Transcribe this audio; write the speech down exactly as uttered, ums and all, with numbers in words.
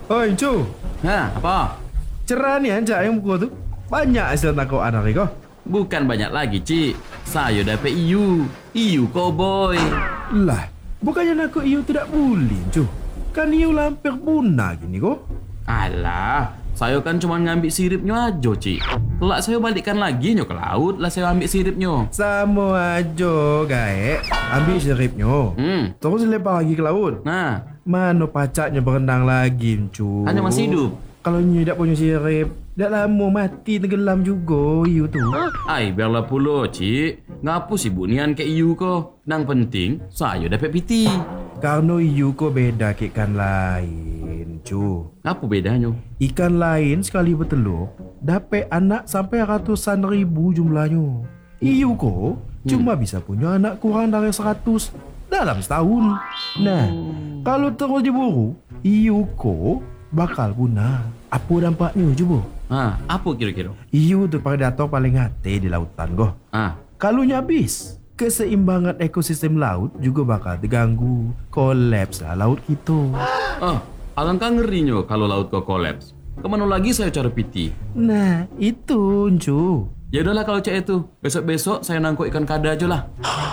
Oi, Cu. Hah, apa? Cerah ni anjak yang buku tu. Banyak hasil tangkap anak ni kau. Bukan banyak lagi, Cik. Saya dapat I U. I U cowboy. Lah, bukannya nak iu tidak boleh, Cu. Kan iu lampir punah gini kau. Alah, saya kan cuma ngambil siripnya aja, Cik. Kelak saya balikkan lagi nyo ke laut lah saya ambil siripnya. Sama aja, gaek. Ambil siripnya. Hmm. Terus lepas lagi ke laut. Nah, Mana pacaknya berenang lagi, Cu? hanya masih hidup. Kalau nyu tak punya sirip, dah lama mati tenggelam juga iu tu. Ai, biarlah pula, Cik. Ngapu sibuk nian ke I U ko? Nang penting, saya dapat P T. Karena iu ko beda ke ikan lain, Cu. Apa bedanya? Ikan lain sekali bertelur, dapat anak sampai ratusan ribu jumlahnya. Iu ko cuma bisa punya anak kurang dari seratus dalam setahun. Nah, kalau terus diburu, iu ko bakal punah. Apa dampaknya cuba? Ah, apa kira-kira? Iu tu predator paling hati di lautan goh. Ah, Kalau habis, keseimbangan ekosistem laut juga bakal terganggu. Kolaps lah laut kita. oh, alangkah ngerinya kalau laut kau kolaps. Kemana lagi saya cari P T? Nah, itu Cu. Ya udahlah kalau cak itu. Besok-besok saya nangkuk ikan kada aja lah.